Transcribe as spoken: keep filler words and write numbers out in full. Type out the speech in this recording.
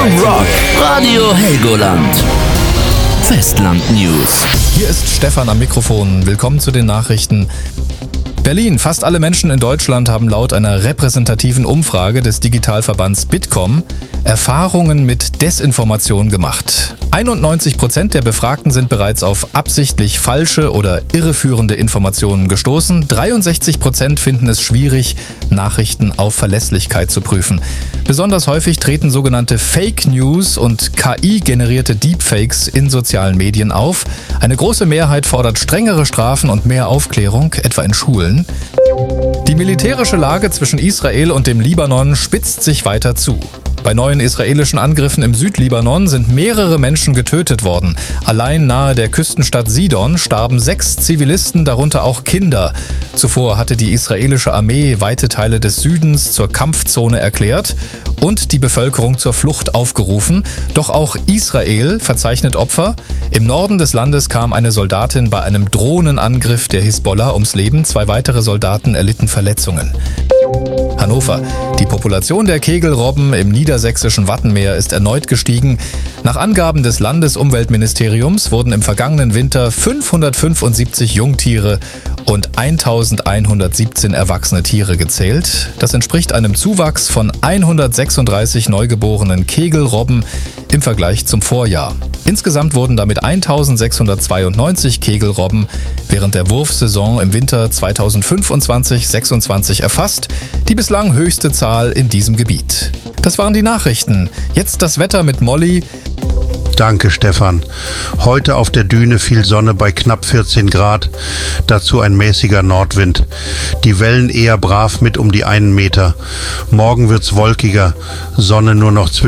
Rock, Radio Helgoland. Festland News. Hier ist Stefan am Mikrofon. Willkommen zu den Nachrichten. Berlin. Fast alle Menschen in Deutschland haben laut einer repräsentativen Umfrage des Digitalverbands Bitkom Erfahrungen mit Desinformation gemacht. einundneunzig Prozent der Befragten sind bereits auf absichtlich falsche oder irreführende Informationen gestoßen. dreiundsechzig Prozent finden es schwierig, Nachrichten auf Verlässlichkeit zu prüfen. Besonders häufig treten sogenannte Fake News und K I-generierte Deepfakes in sozialen Medien auf. Eine große Mehrheit fordert strengere Strafen und mehr Aufklärung, etwa in Schulen. Die militärische Lage zwischen Israel und dem Libanon spitzt sich weiter zu. Bei neuen israelischen Angriffen im Südlibanon sind mehrere Menschen getötet worden. Allein nahe der Küstenstadt Sidon starben sechs Zivilisten, darunter auch Kinder. Zuvor hatte die israelische Armee weite Teile des Südens zur Kampfzone erklärt und die Bevölkerung zur Flucht aufgerufen. Doch auch Israel verzeichnet Opfer. Im Norden des Landes kam eine Soldatin bei einem Drohnenangriff der Hisbollah ums Leben. Zwei weitere Soldaten erlitten Verletzungen. Hannover. Die Population der Kegelrobben im niedersächsischen Wattenmeer ist erneut gestiegen. Nach Angaben des Landesumweltministeriums wurden im vergangenen Winter fünfhundertfünfundsiebzig Jungtiere und eintausendeinhundertsiebzehn erwachsene Tiere gezählt. Das entspricht einem Zuwachs von hundertsechsunddreißig neugeborenen Kegelrobben im Vergleich zum Vorjahr. Insgesamt wurden damit eintausendsechshundertzweiundneunzig Kegelrobben während der Wurfsaison im Winter zweitausendfünfundzwanzig sechsundzwanzig erfasst, die bislang höchste Zahl in diesem Gebiet. Das waren die Nachrichten. Jetzt das Wetter mit Molly. Danke, Stefan. Heute auf der Düne viel Sonne bei knapp vierzehn Grad, dazu ein mäßiger Nordwind. Die Wellen eher brav mit um die einen Meter. Morgen wird's wolkiger, Sonne nur noch zwischen